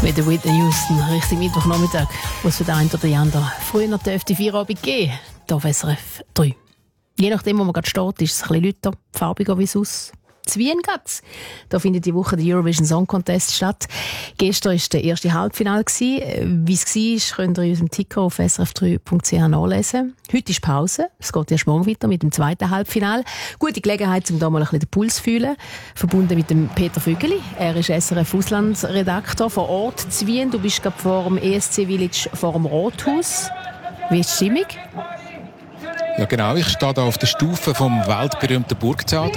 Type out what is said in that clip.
Mit der Whitney Houston, richtig Mittwochnachmittag, wo es für den einen oder die andere früher noch die Feierabend geben hier auf SRF 3. Je nachdem, wo man gerade steht, ist es ein bisschen lauter, farbiger wie sonst. Zu Wien geht's. Da findet die Woche der Eurovision Song Contest statt. Gestern war der erste Halbfinale. Wie es war, könnt ihr in unserem Ticker auf srf3.ch nachlesen. Heute ist Pause. Es geht erst morgen weiter mit dem zweiten Halbfinale. Gute Gelegenheit, um da mal ein bisschen den Puls zu fühlen. Verbunden mit dem Peter Vögeli. Er ist SRF-Auslandsredaktor vor Ort zu Wien. Du bist gerade vor dem ESC Village, vor dem Rathaus. Wie ist die Stimmung? Ja genau, ich stehe hier auf der Stufe vom weltberühmten Burgtheater.